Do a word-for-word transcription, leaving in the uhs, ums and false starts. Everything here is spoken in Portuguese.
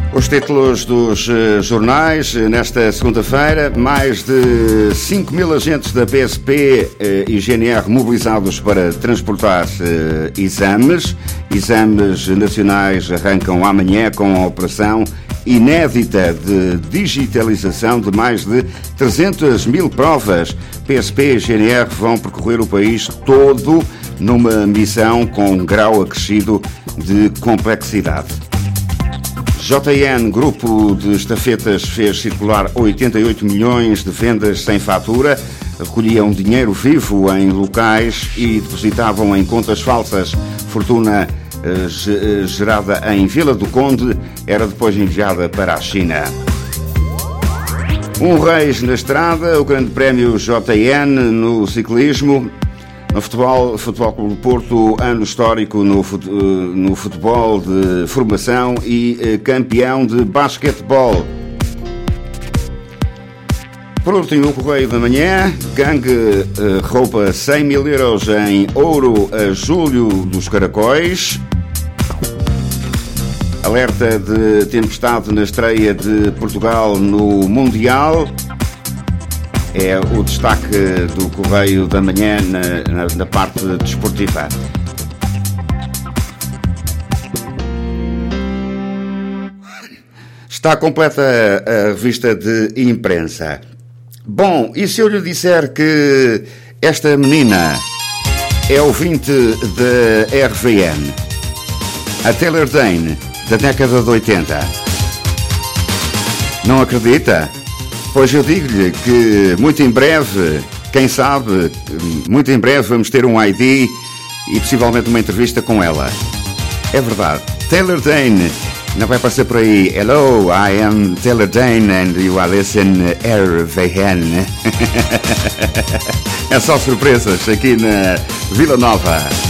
Os títulos dos uh, jornais nesta segunda-feira: mais de cinco mil agentes da P S P uh, e G N R mobilizados para transportar uh, exames. Exames nacionais arrancam amanhã com a operação inédita de digitalização de mais de trezentas mil provas. P S P e G N R vão percorrer o país todo numa missão com um grau acrescido de complexidade. J N, grupo de estafetas, fez circular oitenta e oito milhões de vendas sem fatura, recolhiam dinheiro vivo em locais e depositavam em contas falsas. Fortuna eh, gerada em Vila do Conde era depois enviada para a China. Um Reis na estrada, o Grande Prémio J N no ciclismo. No futebol, Futebol Clube do Porto, ano histórico no, no futebol de formação e eh, campeão de basquetebol. Por último, o Correio da Manhã: gangue eh, rouba cem mil euros em ouro a Júlio dos Caracóis. Alerta de tempestade na estreia de Portugal no Mundial. É o destaque do Correio da Manhã na, na, na parte desportiva. Está completa a revista de imprensa. Bom, e se eu lhe disser que esta menina é ouvinte da R V N, a Taylor Dayne, da década de oitenta? Não acredita? Pois eu digo-lhe que muito em breve, quem sabe, muito em breve vamos ter um I D e possivelmente uma entrevista com ela. É verdade. Taylor Dayne não vai passar por aí. Hello, I am Taylor Dayne and you are listening R V N. É só surpresas aqui na Vila Nova.